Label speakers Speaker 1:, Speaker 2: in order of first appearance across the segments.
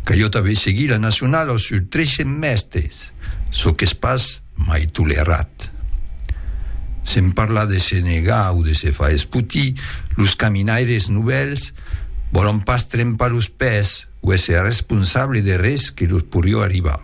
Speaker 1: que jo t'avais seguit la nacional sur 3 semestres, ce que es pas mai tolerat. Se'n parla de se negar o de se fa esputir, los caminaires nouvels volen pas trempar los pès o ser responsable de res que los podria arribar.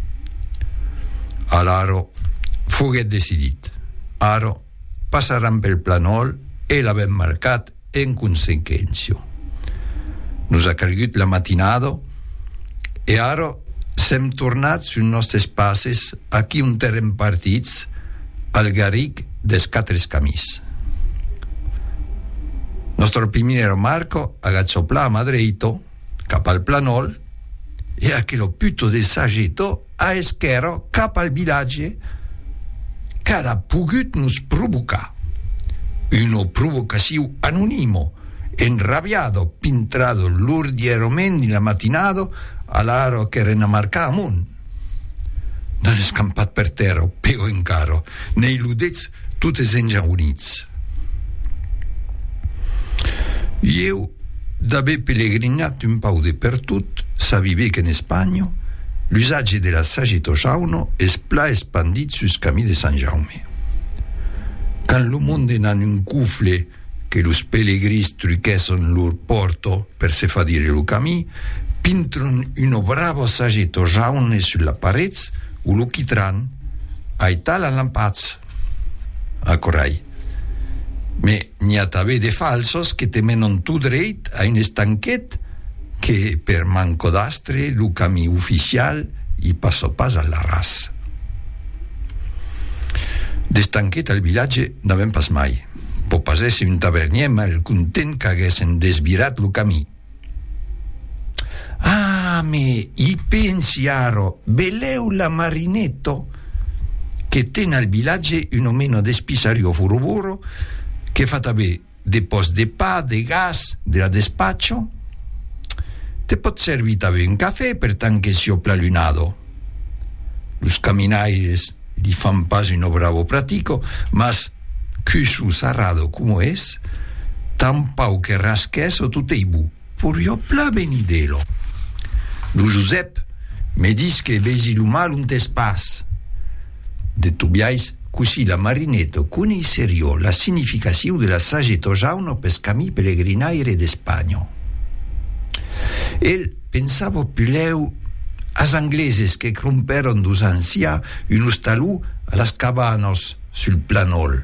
Speaker 1: Alaro, foguet decidit. Aro, passaran pel planol e l'avem marcat en conseqüència. Nos ha calgut la matinada e ara s'hem tornat sus nostres passes aquí un terreny partits al Garric des 4 camins. Nostro priminero Marco agazzopla a Madreito cap al planol e aquello puto de sagetto a esquerra cap al vilatge che ha pogut nos provocar. Una provocació anonimo, enrabiado, pintrado l'urdierament la matinado a l'aro che era marcar amunt. Non è scampat per terra, peo encara, nei ludets totes enjaunits. Io, d'haver pellegrinat un pau de per tot, savive que en Espanya l'usatge de la sagetto jauno es pla expandit sus camí de Sant Jaume. Quand lo monde n'han un cufle que los pellegris truquesson lor porto per se fa dire lo camí, pintron uno bravo sagetto jaune sulla parets o lo chitran ai tal lampaz a corai. Me n'hi ha també de falsos que te menon tu dreit a un estanquet que per manco d'astre lo camí oficial i passo pas a la ras. D'estanquet al vilatge n'avem pas mai. Po pasessi un tavernier mal content que haguessin desvirat lo camí. Ah, me i pensi aro, veleu la Marinetto che ten al vilatge un omeno d'espisario furuburo che fa també de post de pa, de gas, de la despaccio. Te pot servir també un cafè per tant que si opla lunado. Los caminaires li fan pas un bravo pratico, mas cusu sarrado como es, tan pau que rasqueso tuteibu, purio pla venidelo. Lo Josep me dis que vegi lo mal un tespas. De tubiais così la Marinetto conisserio la significació de la sagetto jauno pes camí pellegrinaire d'Espanya. El pensava pileu as angleses que cromperon dos ancià un hostalú a las cabanos sul planol.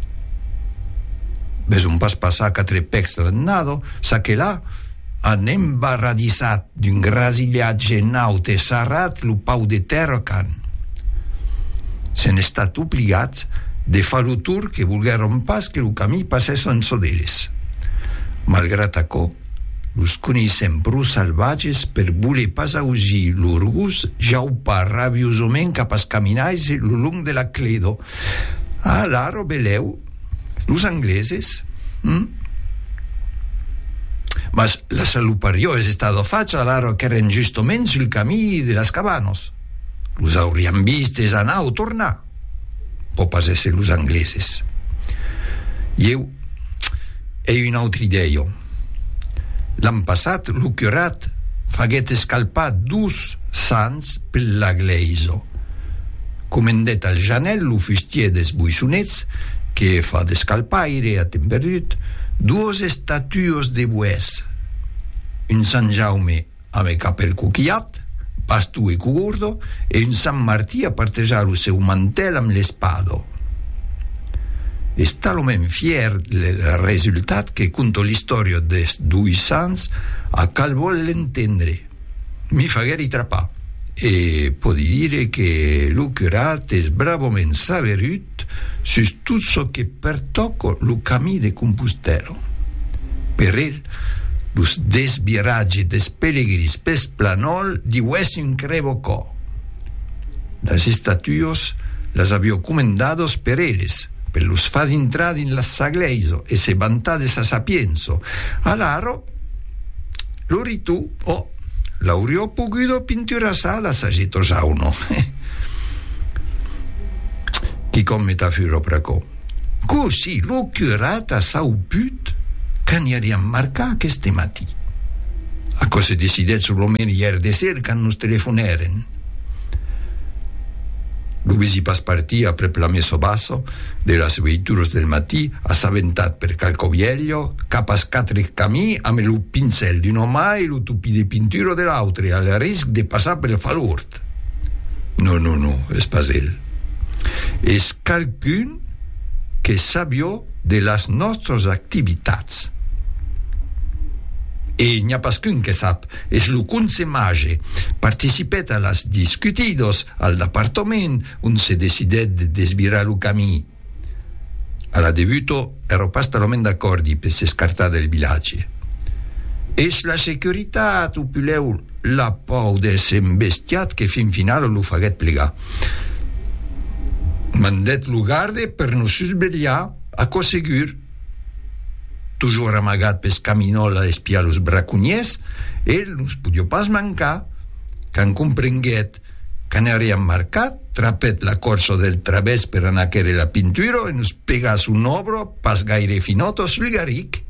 Speaker 1: Ves un pas passar 4 pecs d'annado, sa que là han embarradissat d'un grasillatge naut e sarrat lo pau de terra can. Se n'è stat obligats de fa lo tour que volgueron pas que lo camí passés en sodeles. Malgrat aquò, los coneixem prou salvatges per voler pas augir l'orgús jaupar rabiosament cap als caminais lo long de la cledo. Ah, l'aro veleu, los angleses, mas la saluparió es estado facha l'aro que eren justament sul camí de las cabanos. Los haurien vistes anar o tornar. Po pas ésser los angleses. Eu he una altra idea. L'any passat, lo curat faguet escalpar 2 sants per la gleiso. Comendet al Janel, lo fustier des buissonets, que fa d'escalpaire a temperut, 2 estatues de buès. Un Sant Jaume amb el capel coquillat, pastu e cugurdo, e un Sant Martí a partejar lo seu mantel amb l'espado. Està l'homen fier del resultat que conto l'historia des 2 sants a cal vol l'entendre. Mi fagueri trapar. E podi dire che lo curat es bravoment saberut sus tot so que pertoco lo camí de Compostelo. Per el, los desviaraggi des pellegris pes planol diuessi un crevocò. Las estatuos las había comendados per eles, per los fad intrad in la sagleiso e se vantades a sapienzo. Alaro, l'oritu, l'aurio poguido pinturasà la sagetto jauno. Chi com metafuro pracò. Così lo curata sauput che ne ariam marcà queste matì. A cosa decidet sull'omeni ieri de ser can nos telefoneren. L'ubisi pas partì a prep la meso basso de las veituros del matí, assaventat per calcovieglio, capas 4 camí amb el pincel d'un home e lo tupi de pinturo de l'altre, al risc de passar per falurt. No, és pas ell. És qualcun que sabió de les nostres activitats. E n'hi ha pascun que sap, és lo consemage, participet a las discutidos al departament on se decidet de desvirar lo camí. A la debuto ero pas talment d'accordi per s'escartar del vilatge. És la securitat, opuleu la por de s'embestiat que fin final lo faguet plegar. Mandet lo garde per no susvetllar a cos segur. Toujours amagat pes caminol a espiar los braconiers, ell nos podia pas mancar, can comprenguet can haríem marcat, trapet la corso del través per anar a querer la pintura e nos pegas un obro pas gaire finoto sul garic.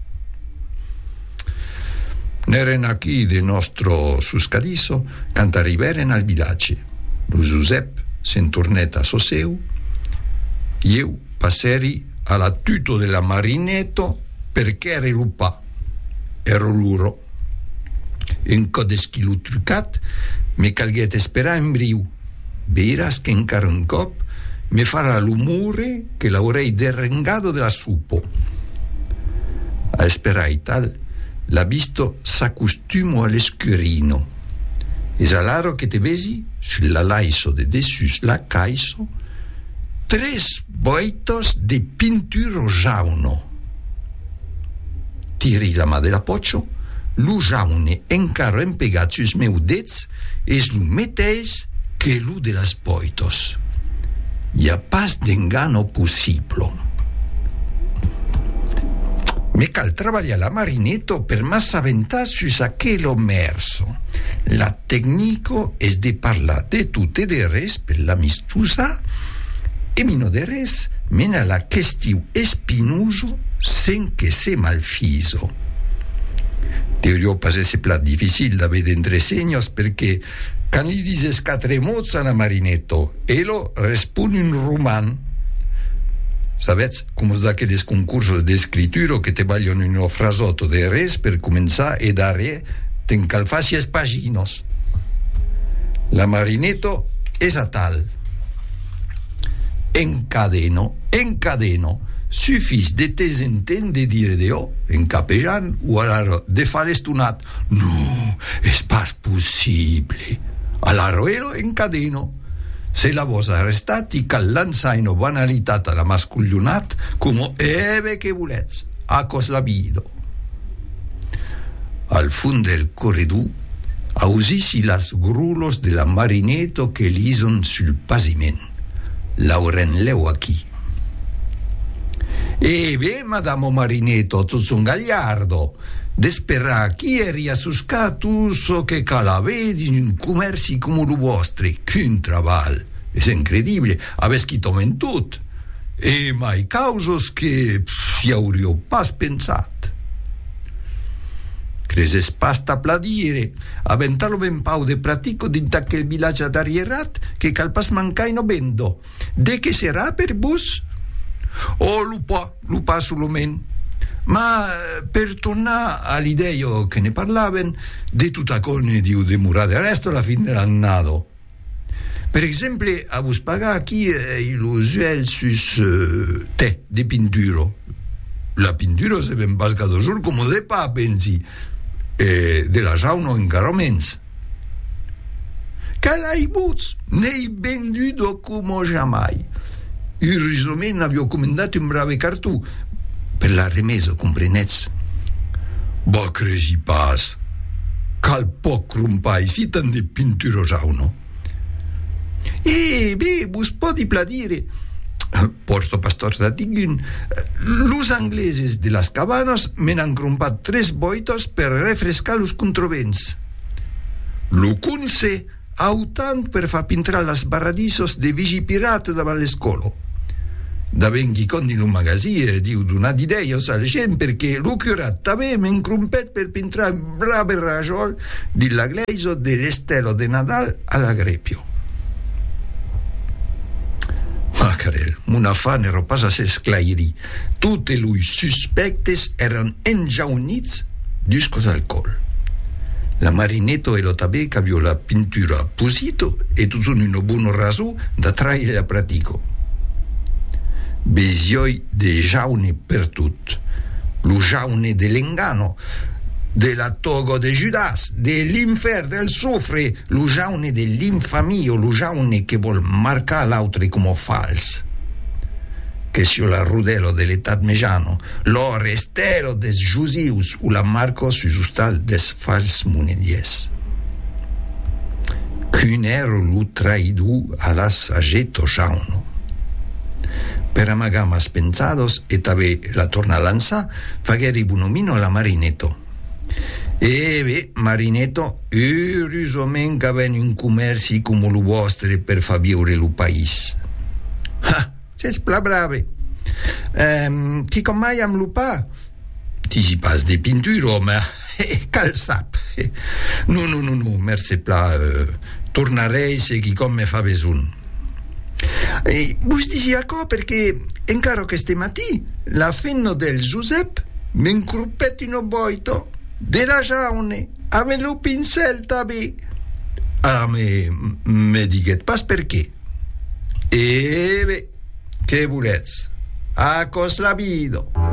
Speaker 1: N'eren aquí de nostro suscadiso cant arriberen al vilatge. Lo Josep se'n tornet a so seu, i eu passeri a la tuto de la Marineto perché ero lupà, ero luro. Un cod esquilo trucat me calguet esperar en briu. Veiras que encara un cop me farà l'umore che l'aurei derrengado de la supo. A esperar e tal, l'ha visto s'acostumo all'escurino. Es alaro che te vesi sulla laiso de dessus la caiso 3 boitos de pinturo giauno. Tiri la mà de la pocho, lo jaune encara empegat sus meu dets es lo meteis que lo de las boitos. Hi ha pas d'engano possible. Me cal treballar la Marineto per m'assaventar sus aquello merso. La tecnico es de parlar de tot e de res per la mistusa e mino de res mena la questiu espinuso sen che se malfiso. Teorio pas ese plat difficil d'aver d'entre segnos perché can li dises 4 mots a la Marineto elo respon un roman. Sabets, cum d'aquelles concursos d'escritura que te vogliono uno frasotto de res per començar e dare t'encalfacies paginos. La Marineto és a tal. Encadeno. Suffis de t'esenten de dire de en capejant o alaro de fa l'estonat. No, és pas possible. Alaro ero encadeno. Se la vos arrestat i cal lançaino banalitat a la masculinat como eve que volets, acos la vido. Al fund del corredor ausissi las grulos de la Marineto que lison sul paviment. Lauren leu aquí. Madamo Marineto, tu son gagliardo. Desperà chi eri a suscatus che calavedi in commerci come lo vostri. Qu'un traval. Es incredibile. Aves chito mentut. E mai causos che fi aurio pas pensat. Creses pasta pladire. Aventalo ben pau de pratico dinta che il villaggio d'arrierat che cal pas mancaino bendo. De che serà per bus? Lupa sull'omen. Ma per tornare all'idea che ne parlaven, di tutta cone di demurare il resto alla fine dell'annato. Per esempio, a vos pagar qui il usuel sus te de pinturo. La pintura se ven pas cada jour como de pa pensi de la jauno en caromens. Calai buts, nei venduto come jamais. Il risomen avevo comandato un brave cartù per la remeso, comprenez? Ba cregi pas. Cal poc rumpai si tan de pinturo jauno. Vos podi pladire. Porto pastor da Tigun. Los angleses de las cabanas men han crumpat 3 boitos per refrescar los controvents. Lo cunse autant per fa pintrar las barradissos de vigi pirata davant l'escolo. da venghi con in un magazzino di una d'idea sa gente perché lo curat aveva un crumpet per pintrare brave ragione della gleso dell'estelo de Nadal alla Grepio. Ma carel, una fane ropasa se sclairi. Tutte lui suspectes erano ingiaunits disco d'alcol. La Marinetto e lo tabè che aveva la pintura pusito e tutto in un buono raso da traire la pratico. Besioi de jaune per tut, lo jaune dell'engano, della togo de Judas, dell'infer del soffre, lo jaune dell'infamia, lo jaune che vuol marcare l'altro come fals. Che sia la rudelo dell'età mejano, lo restelo des Jusius o la marco su sustal des fals munedies. Cunero lu traidu alla sagetto jauno. Per amagamas pensados e tabe la torna a lanzà, fageri bunomino la Marinetto. Marinetto, rusomen che ven in commerci come lo vostre per fabiore lo país. Ah, se splabrave. Ti comai am lupa? Ti si pas de pinturo, ma calzap. No, merce pla, tornarei se chi come fa besun. Busti sia co perché encaro che ste matti la fenno del Giuseppe m'incruppettino boito della jaune ave lo pincel tabi a me dighet pas perché che volez a cos la vido.